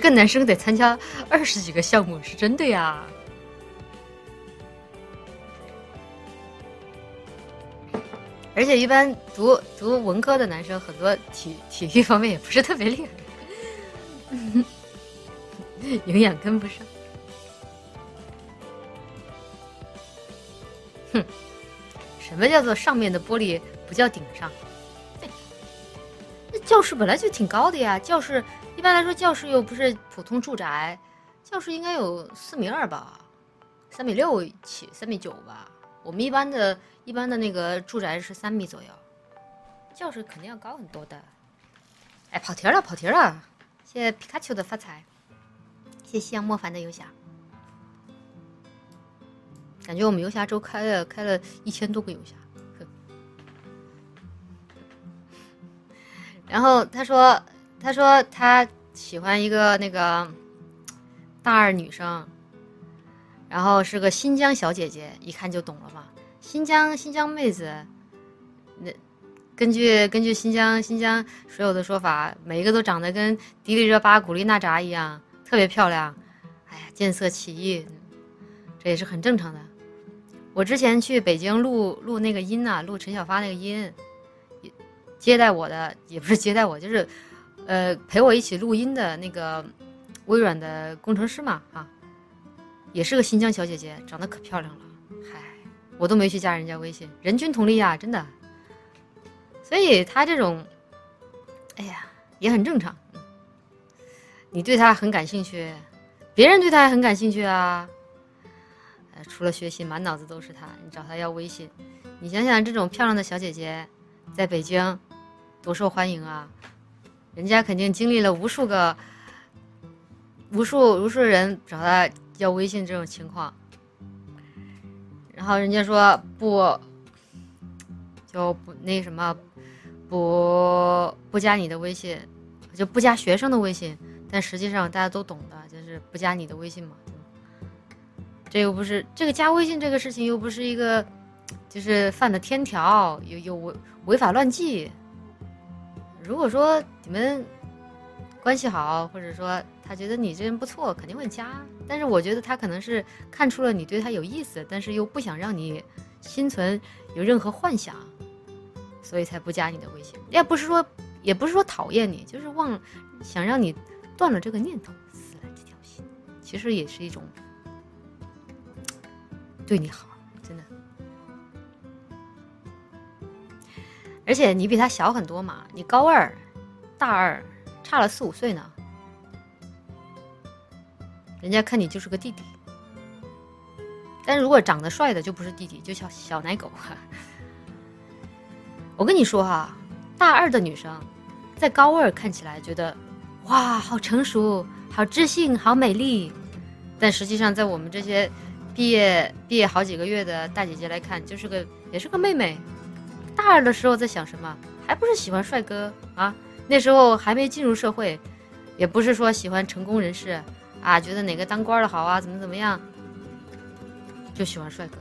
个男生得参加20几个项目，是真的呀。而且一般读文科的男生，很多体育方面也不是特别厉害，营养跟不上。哼，什么叫做上面的玻璃不叫顶上？那教室本来就挺高的呀，教室一般来说教室又不是普通住宅，教室应该有4.2米吧，3.6米起，3.9米吧。我们一般的那个住宅是3米左右，教室肯定要高很多的。哎，跑题了，谢谢皮卡丘的发财，谢谢夕阳莫凡的游侠。感觉我们游侠周开了1000多个游侠。然后他说他喜欢一个那个大2女生。然后是个新疆小姐姐，一看就懂了嘛。新疆妹子，那根据新疆所有的说法，每一个都长得跟迪丽热巴、古力娜扎一样，特别漂亮。哎呀，见色起意，这也是很正常的。我之前去北京录那个音啊，录陈小发那个音，接待我的也不是接待我，就是陪我一起录音的那个微软的工程师嘛啊。也是个新疆小姐姐，长得可漂亮了，嗨，我都没去加人家微信，人均同理啊，真的。所以她这种，哎呀，也很正常。你对她很感兴趣，别人对她也很感兴趣啊。除了学习，满脑子都是她，你找她要微信，你想想这种漂亮的小姐姐，在北京多受欢迎啊！人家肯定经历了无数人找她要微信这种情况，然后人家说不，就不那什么，不加你的微信，就不加学生的微信，但实际上大家都懂的，就是不加你的微信嘛。这又不是这个加微信这个事情，又不是一个就是犯的天条，有违法乱纪。如果说你们关系好，或者说他觉得你这人不错，肯定会加。但是我觉得他可能是看出了你对他有意思，但是又不想让你心存有任何幻想，所以才不加你的微信。也不是说讨厌你，就是想让你断了这个念头，撕了这条心。其实也是一种对你好，真的。而且你比他小很多嘛，你高2，大2，差了4、5岁呢。人家看你就是个弟弟，但如果长得帅的就不是弟弟，就叫小奶狗。我跟你说哈，大2的女生在高2看起来觉得哇好成熟、好知性、好美丽，但实际上在我们这些毕业好几个月的大姐姐来看，也是个妹妹。大2的时候在想什么？还不是喜欢帅哥啊？那时候还没进入社会，也不是说喜欢成功人士啊，觉得哪个当官的好啊，怎么样，就喜欢帅哥。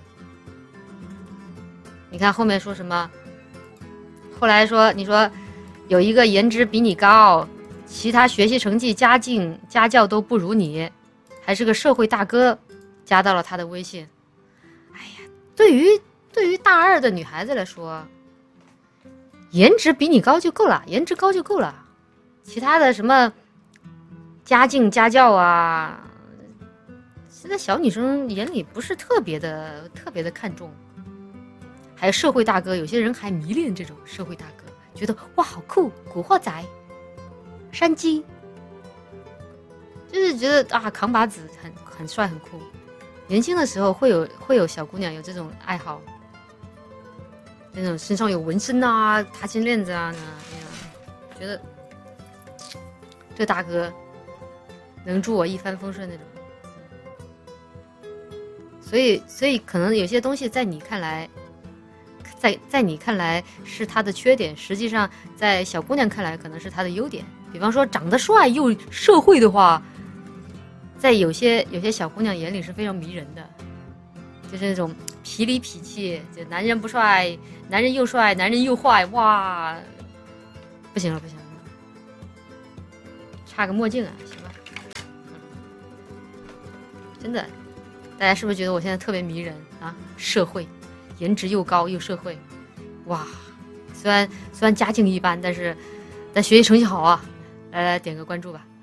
你看后面说什么？后来说你说有一个颜值比你高，其他学习成绩、家境、家教都不如你，还是个社会大哥，加到了他的微信。哎呀，对于大2的女孩子来说，颜值比你高就够了，颜值高就够了，其他的什么家境家教啊，现在小女生眼里不是特别的看重。还有社会大哥，有些人还迷恋这种社会大哥，觉得哇好酷，古惑仔、山鸡，就是觉得啊扛把子很帅很酷。年轻的时候会有小姑娘有这种爱好，那种身上有纹身啊、踏金链子啊那样，觉得这大哥能助我一帆风顺那种。所以可能有些东西在你看来是他的缺点，实际上在小姑娘看来可能是他的优点。比方说长得帅又社会的话，在有些小姑娘眼里是非常迷人的，就是那种痞里痞气，就男人不帅，男人又帅，男人又坏，哇，不行了，差个墨镜啊，行吧。 真的，大家是不是觉得我现在特别迷人啊？社会，颜值又高又社会，哇！虽然家境一般，但学习成绩好啊！来点个关注吧。